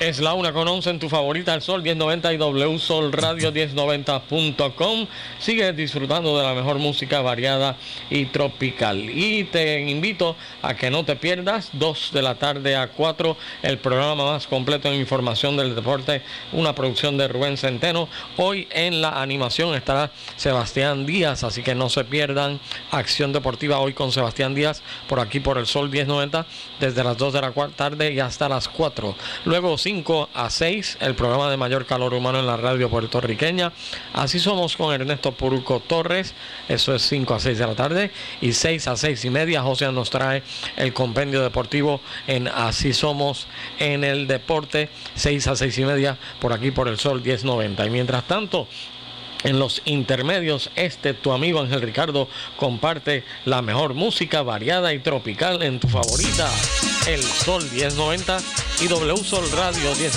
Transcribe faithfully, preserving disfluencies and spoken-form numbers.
Es la una con once en tu favorita, el Sol diez noventa y W Sol Radio diez noventa punto com. Sigue disfrutando de la mejor música variada y tropical. Y te invito a que no te pierdas, dos de la tarde a cuatro, el programa más completo en información del deporte, una producción de Rubén Centeno. Hoy en la animación estará Sebastián Díaz, así que no se pierdan Acción Deportiva hoy con Sebastián Díaz, por aquí por el Sol diez noventa, desde las dos de la tarde y hasta las cuatro. Luego cinco a seis, el programa de mayor calor humano en la radio puertorriqueña, Así Somos, con Ernesto Puruco Torres, eso es cinco a seis de la tarde, y seis a seis y media, José nos trae el compendio deportivo en Así Somos en el Deporte, seis a seis y media, por aquí por el Sol diez noventa. Y mientras tanto, en los intermedios, este tu amigo Ángel Ricardo comparte la mejor música variada y tropical en tu favorita, el Sol diez noventa y W Sol Radio diez